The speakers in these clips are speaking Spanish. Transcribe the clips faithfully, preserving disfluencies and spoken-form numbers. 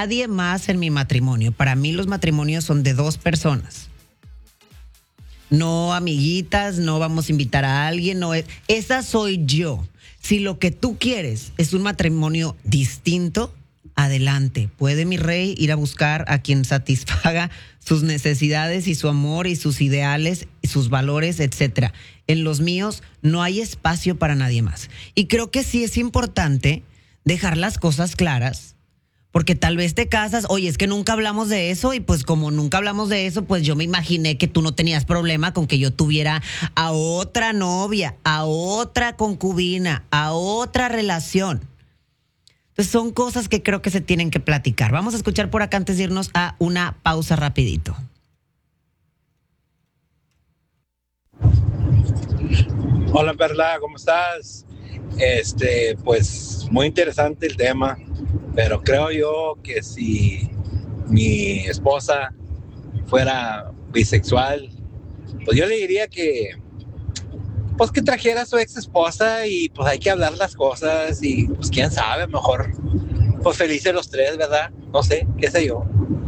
nadie más en mi matrimonio. Para mí los matrimonios son de dos personas. No amiguitas, no vamos a invitar a alguien, no es, esa soy yo. Si lo que tú quieres es un matrimonio distinto, adelante. Puede mi rey ir a buscar a quien satisfaga sus necesidades y su amor y sus ideales y sus valores, etcétera. En los míos no hay espacio para nadie más. Y creo que sí es importante dejar las cosas claras. Porque tal vez te casas, oye, es que nunca hablamos de eso y pues como nunca hablamos de eso, pues yo me imaginé que tú no tenías problema con que yo tuviera a otra novia, a otra concubina, a otra relación. Entonces son cosas que creo que se tienen que platicar. Vamos a escuchar por acá antes de irnos a una pausa rapidito. Hola Perla, ¿cómo estás? Este, pues muy interesante el tema. Pero creo yo que si mi esposa fuera bisexual, pues yo le diría que pues que trajera a su ex esposa y pues hay que hablar las cosas y pues quién sabe, mejor pues felices los tres, ¿verdad? No sé, qué sé yo.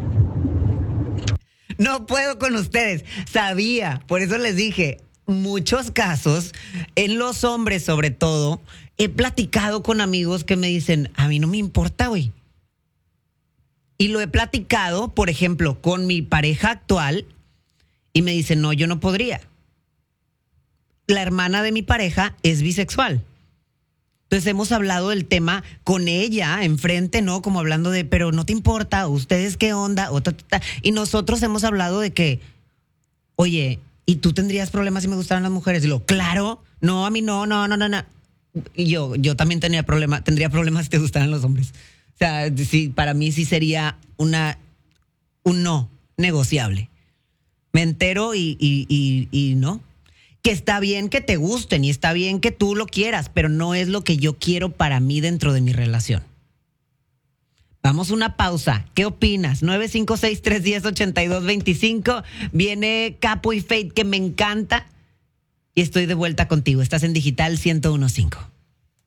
No puedo con ustedes, sabía, por eso les dije, muchos casos, en los hombres sobre todo, he platicado con amigos que me dicen, a mí no me importa, güey. Y lo he platicado, por ejemplo, con mi pareja actual y me dicen, no, yo no podría. La hermana de mi pareja es bisexual. Entonces hemos hablado del tema con ella enfrente, ¿no? Como hablando de, pero no te importa, ¿ustedes qué onda? O ta, ta, ta. Y nosotros hemos hablado de que, oye, ¿y tú tendrías problemas si me gustaran las mujeres? Y lo, claro, no, a mí no, no, no, no, no. Y yo, yo también tenía problema, tendría problemas si te gustaran los hombres. O sea, sí, para mí sí sería una, un no negociable. Me entero y, y, y, y no. Que está bien que te gusten y está bien que tú lo quieras, pero no es lo que yo quiero para mí dentro de mi relación. Vamos a una pausa. ¿Qué opinas? nueve cinco seis, tres uno cero, ocho dos dos cinco. Viene Capo y Fate, que me encanta. Y estoy de vuelta contigo. Estás en Digital ciento uno punto cinco.